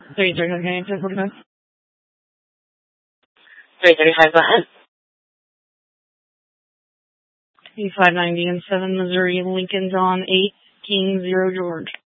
Okay, 10:45. 335, go ahead. 590 and 7 Missouri, Lincoln's on 8, King 0 George.